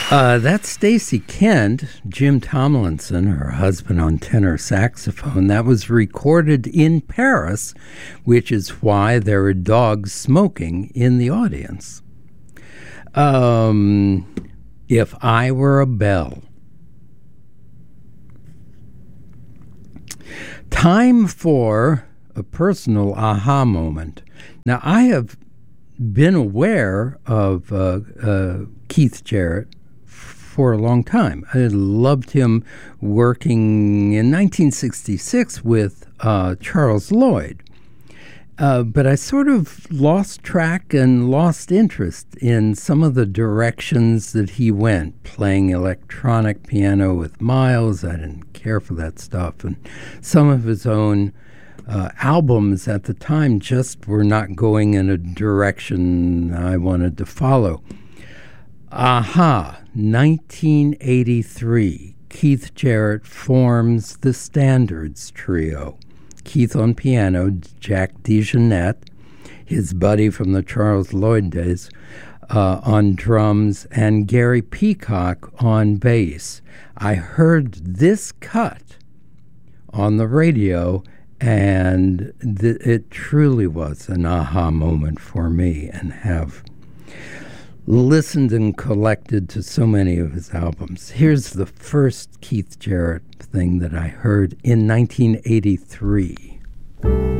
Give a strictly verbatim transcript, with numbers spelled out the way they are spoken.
Uh, that's Stacey Kent, Jim Tomlinson, her husband on tenor saxophone. That was recorded in Paris, which is why there are dogs smoking in the audience. Um, If I Were a Bell. Time for a personal aha moment. Now, I have been aware of uh, uh, Keith Jarrett for a long time. I loved him working in nineteen sixty-six with uh, Charles Lloyd. Uh, but I sort of lost track and lost interest in some of the directions that he went, playing electronic piano with Miles. I didn't care for that stuff. And some of his own uh, albums at the time just were not going in a direction I wanted to follow. Aha, nineteen eighty-three, Keith Jarrett forms the Standards Trio. Keith on piano, Jack DeJohnette, his buddy from the Charles Lloyd days, uh, on drums, and Gary Peacock on bass. I heard this cut on the radio, and th- it truly was an aha moment for me, and have listened and collected to so many of his albums. Here's the first Keith Jarrett thing that I heard in nineteen eighty-three.